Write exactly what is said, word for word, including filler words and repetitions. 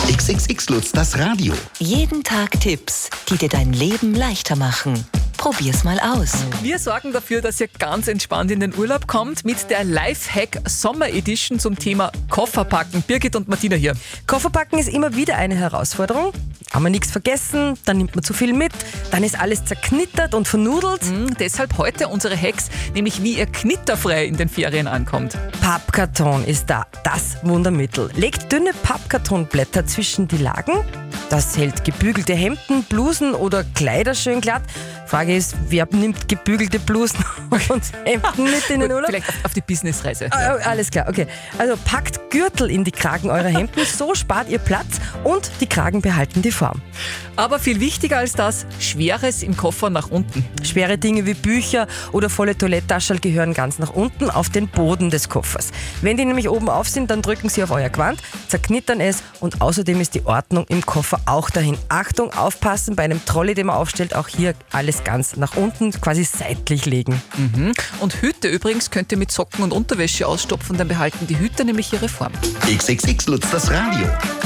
X X X Lutz, das Radio. Jeden Tag Tipps, die dir dein Leben leichter machen. Probier's mal aus. Wir sorgen dafür, dass ihr ganz entspannt in den Urlaub kommt mit der Lifehack Sommer Edition zum Thema Kofferpacken. Birgit und Martina hier. Kofferpacken ist immer wieder eine Herausforderung. Haben wir nichts vergessen, dann nimmt man zu viel mit, dann ist alles zerknittert und vernudelt. Mhm, deshalb heute unsere Hacks, nämlich wie ihr knitterfrei in den Ferien ankommt. Pappkarton ist da, das Wundermittel. Legt dünne Pappkartonblätter zwischen die Lagen. Das hält gebügelte Hemden, Blusen oder Kleider schön glatt. Frage ist, wer nimmt gebügelte Blusen und Hemden mit in den Urlaub? Vielleicht auf, auf die Businessreise. Ah, alles klar, okay. Also packt Gürtel in die Kragen eurer Hemden, so spart ihr Platz und die Kragen behalten die Form. Aber viel wichtiger als das, Schweres im Koffer nach unten. Schwere Dinge wie Bücher oder volle Toiletttaschen gehören ganz nach unten auf den Boden des Koffers. Wenn die nämlich oben auf sind, dann drücken sie auf euer Gewand, zerknittern es und außerdem ist die Ordnung im Koffer auch dahin. Achtung, aufpassen, bei einem Trolley, den man aufstellt, auch hier alles ganz nach unten, quasi seitlich legen. Mhm. Und Hüte übrigens könnt ihr mit Socken und Unterwäsche ausstopfen, dann behalten die Hüte nämlich ihre Form. X X X Lutz, das Radio.